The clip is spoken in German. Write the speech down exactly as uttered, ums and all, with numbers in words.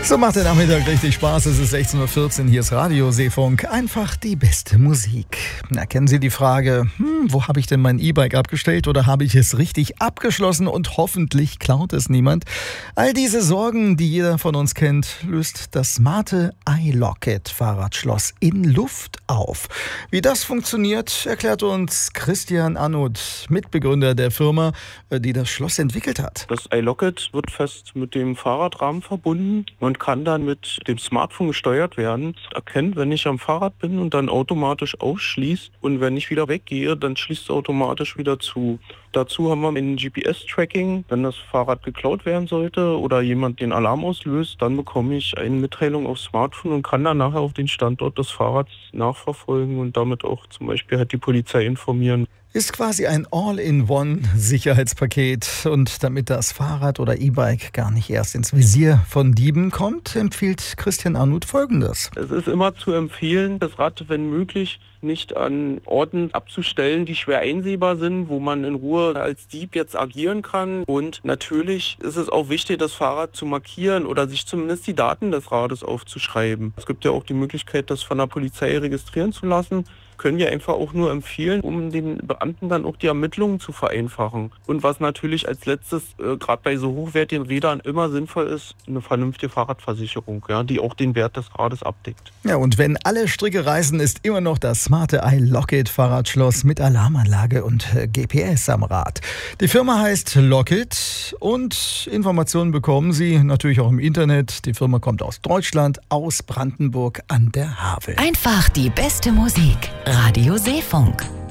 So macht der Nachmittag richtig Spaß. Es ist sechzehn Uhr vierzehn, hier ist Radio Seefunk. Einfach die beste Musik. Na, kennen Sie die Frage, hm, wo habe ich denn mein E-Bike abgestellt oder habe ich es richtig abgeschlossen und hoffentlich klaut es niemand? All diese Sorgen, die jeder von uns kennt, löst das smarte iLock-It Fahrradschloss in Luft auf. Wie das funktioniert, erklärt uns Christian Anut, Mitbegründer der Firma, die das Schloss entwickelt hat. Das iLock-It wird fest mit dem Fahrradrahmen verbunden und kann dann mit dem Smartphone gesteuert werden. Es erkennt, wenn ich am Fahrrad bin und dann automatisch ausschließt. Und wenn ich wieder weggehe, dann schließt es automatisch wieder zu. Dazu haben wir ein G P S-Tracking. Wenn das Fahrrad geklaut werden sollte oder jemand den Alarm auslöst, dann bekomme ich eine Mitteilung aufs Smartphone und kann dann nachher auf den Standort des Fahrrads nachverfolgen und damit auch zum Beispiel halt die Polizei informieren. Ist quasi ein All-in-One-Sicherheitspaket. Und damit das Fahrrad oder E-Bike gar nicht erst ins Visier von Dieben kommt, empfiehlt Christian Anut Folgendes. Es ist immer zu empfehlen, das Rad, wenn möglich, nicht an Orten abzustellen, die schwer einsehbar sind, wo man in Ruhe als Dieb jetzt agieren kann. Und natürlich ist es auch wichtig, das Fahrrad zu markieren oder sich zumindest die Daten des Rades aufzuschreiben. Es gibt ja auch die Möglichkeit, das von der Polizei registrieren zu lassen. Können wir einfach auch nur empfehlen, um den Beamten dann auch die Ermittlungen zu vereinfachen. Und was natürlich als letztes, äh, gerade bei so hochwertigen Rädern, immer sinnvoll ist, eine vernünftige Fahrradversicherung, ja, die auch den Wert des Rades abdeckt. Ja, und wenn alle Stricke reißen, ist immer noch das smarte iLock-It Fahrradschloss mit Alarmanlage und äh, G P S am Rad. Die Firma heißt Lock-It und Informationen bekommen Sie natürlich auch im Internet. Die Firma kommt aus Deutschland, aus Brandenburg an der Havel. Einfach die beste Musik. Radio Seefunk.